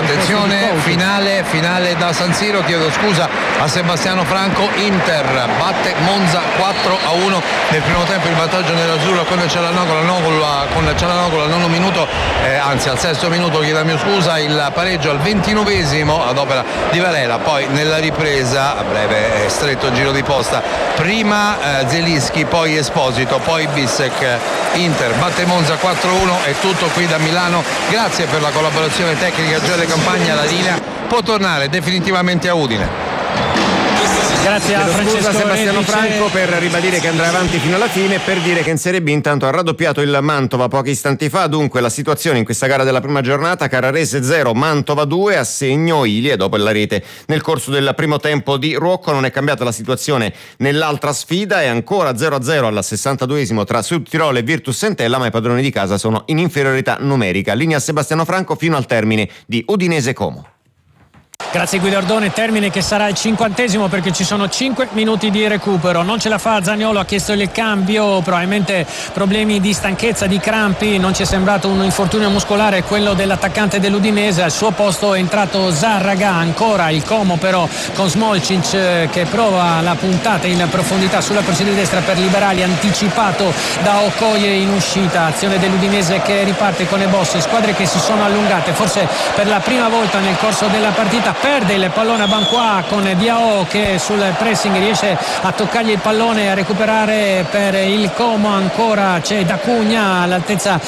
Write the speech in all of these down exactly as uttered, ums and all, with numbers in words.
Attenzione, finale, finale da San Siro, chiedo scusa a Sebastiano Franco. Inter batte Monza quattro a uno nel primo tempo, il vantaggio nell'azzurro con Cialanoglu, con Cialanoglu al nono minuto, eh, anzi al sesto minuto, chiedami scusa, il pareggio al ventinovesimo ad opera di Varela. Poi nella ripresa, a breve eh, stretto giro di posta, prima eh, Zelinski, poi Esposito, poi Bissek. Inter batte Monza quattro a uno, è tutto qui da Milano, grazie per la collaborazione tecnica Gioele Campagna. La linea può tornare definitivamente a Udine. Grazie a Francesco Sebastiano Redice. Franco per ribadire che andrà avanti fino alla fine e per dire che in Serie B intanto ha raddoppiato il Mantova pochi istanti fa. Dunque la situazione in questa gara della prima giornata: Carrarese zero, Mantova due, a segno Ilie dopo la rete nel corso del primo tempo di Ruocco. Non è cambiata la situazione nell'altra sfida, è ancora zero a zero al sessantaduesimo tra Sud Tirolo e Virtus Entella, ma i padroni di casa sono in inferiorità numerica. Linea a Sebastiano Franco fino al termine di Udinese Como. Grazie Guido Ardone, termine che sarà il cinquantesimo perché ci sono cinque minuti di recupero. Non ce la fa Zaniolo, ha chiesto il cambio, probabilmente problemi di stanchezza, di crampi, non ci è sembrato un infortunio muscolare quello dell'attaccante dell'Udinese. Al suo posto è entrato Zarraga, ancora il Como però con Smolcic che prova la puntata in profondità sulla corsia di destra per Liberali, anticipato da Okoye in uscita. Azione dell'Udinese che riparte con Ebossi, squadre che si sono allungate forse per la prima volta nel corso della partita. Perde il pallone a Banqua con Diao che sul pressing riesce a toccargli il pallone e a recuperare per il Como. Ancora c'è D'Acugna all'altezza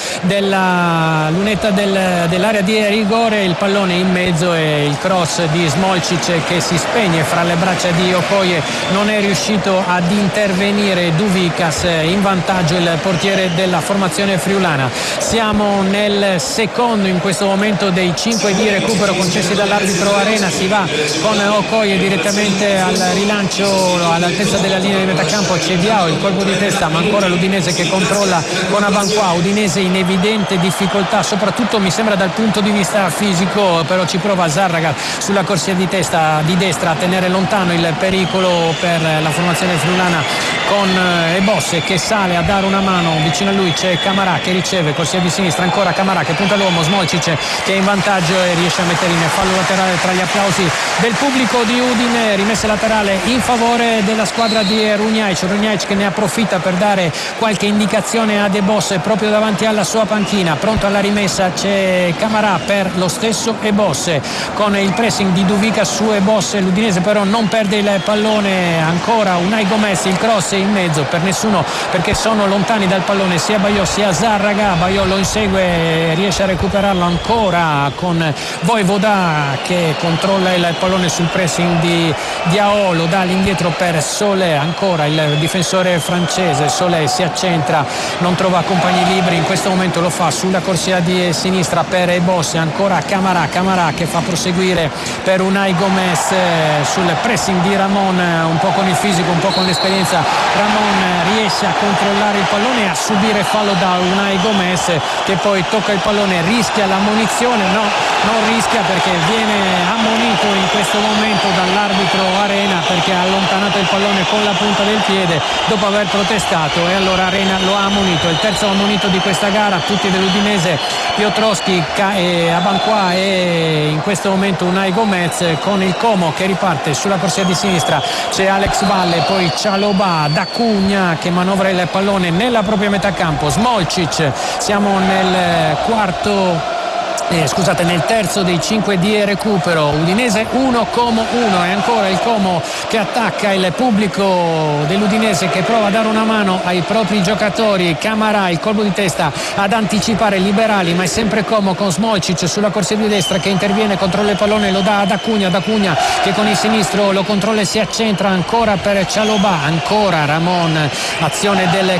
della lunetta del, dell'area di rigore, il pallone in mezzo e il cross di Smolcic che si spegne fra le braccia di Okoye. Non è riuscito ad intervenire Duvikas, in vantaggio il portiere della formazione friulana. Siamo nel secondo in questo momento dei cinque di recupero concessi dall'arbitro Arena. Si va con Okoye direttamente al rilancio all'altezza della linea di metacampo, c'è Diao, il colpo di testa, ma ancora l'Udinese che controlla con Abanqua. Udinese in evidente difficoltà, soprattutto mi sembra dal punto di vista fisico, però ci prova Zarraga sulla corsia di testa di destra a tenere lontano il pericolo per la formazione friulana con Ebosse che sale a dare una mano. Vicino a lui c'è Camarà che riceve, corsia di sinistra, ancora Camarà che punta l'uomo, Smolcic che è in vantaggio e riesce a mettere in fallo laterale tra gli applausi del pubblico di Udine. Rimessa laterale in favore della squadra di Runjaic, Runjaic che ne approfitta per dare qualche indicazione a De Bosse proprio davanti alla sua panchina. Pronto alla rimessa c'è Camarà per lo stesso Ebosse con il pressing di Duvica su Ebosse. L'Udinese però non perde il pallone, ancora Unai Gomez, il cross in mezzo per nessuno perché sono lontani dal pallone sia Baio sia Zarraga. Baio lo insegue e riesce a recuperarlo ancora con Voivoda che controlla il pallone sul pressing di Diao, lo dà all'indietro per Solé, ancora il difensore francese. Solé si accentra, non trova compagni liberi, in questo momento lo fa sulla corsia di sinistra per Ebossi, ancora Camarà, Camarà che fa proseguire per Unai Gomez sul pressing di Ramon, un po' con il fisico, un po' con l'esperienza. Ramon riesce a controllare il pallone e a subire fallo da Unai Gomez che poi tocca il pallone, rischia l'ammonizione, no, non rischia perché viene ammonito in questo momento dall'arbitro Arena perché ha allontanato il pallone con la punta del piede dopo aver protestato e allora Arena lo ha ammonito. Il terzo ammonito di questa gara, tutti dell'Udinese, Piotrowski e Abanqua e in questo momento Unai Gomez. Con il Como che riparte sulla corsia di sinistra c'è Alex Valle, poi Cialobà, D'Acugna che manovra il pallone nella propria metà campo, Smolcic. Siamo nel quarto Eh, scusate, nel terzo dei cinque di recupero. Udinese uno, Como uno, e ancora il Como che attacca, il pubblico dell'Udinese che prova a dare una mano ai propri giocatori. Camarà, il colpo di testa ad anticipare Liberali, ma è sempre Como con Smolcic sulla corsia di destra che interviene, controlla il pallone, lo dà ad Acugna, ad Acugna che con il sinistro lo controlla e si accentra ancora per Cialobà, ancora Ramon. Azione del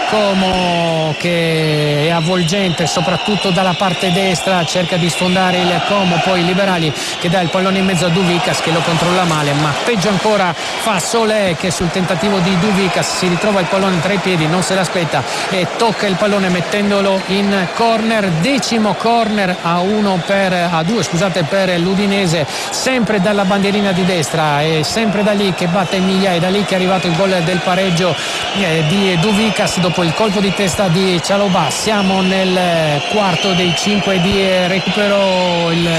Como che è avvolgente soprattutto dalla parte destra, cerca di sfondare il Como, poi Liberali che dà il pallone in mezzo a Duvikas che lo controlla male, ma peggio ancora fa Solé che sul tentativo di Duvikas si ritrova il pallone tra i piedi, non se l'aspetta e tocca il pallone mettendolo in corner. Decimo corner a uno per a due scusate per l'Udinese, sempre dalla bandierina di destra e sempre da lì che batte Miglia, e da lì che è arrivato il gol del pareggio eh, di Duvikas dopo il colpo di testa di Cialobà. Siamo nel quarto dei cinque di recupero, il